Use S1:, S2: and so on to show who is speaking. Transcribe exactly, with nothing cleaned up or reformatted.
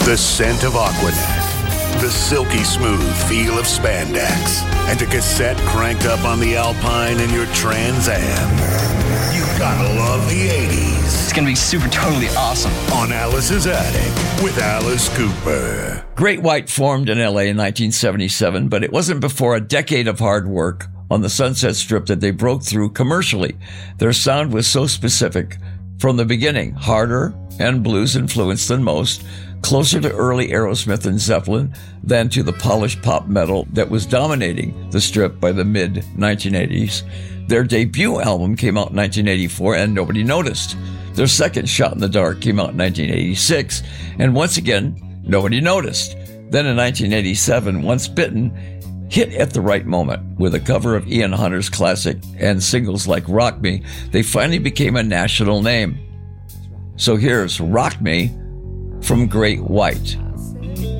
S1: The scent of Aquanet, the silky smooth feel of spandex, and a cassette cranked up on the Alpine in your Trans Am. You gotta love the eighties.
S2: It's gonna be super totally awesome.
S1: On Alice's Attic with Alice Cooper.
S3: Great White formed in L A in nineteen seventy-seven, but it wasn't before a decade of hard work on the Sunset Strip that they broke through commercially. Their sound was so specific from the beginning, harder and blues influenced than most, closer to early Aerosmith and Zeppelin than to the polished pop metal that was dominating the Strip by the mid nineteen eighties. Their debut album came out in nineteen eighty-four and nobody noticed. Their second, Shot in the Dark, came out in nineteen eighty-six, and once again, nobody noticed. Then in nineteen eighty-seven, Once Bitten hit at the right moment. With a cover of Ian Hunter's classic and singles like Rock Me, they finally became a national name. So here's Rock Me from Great White.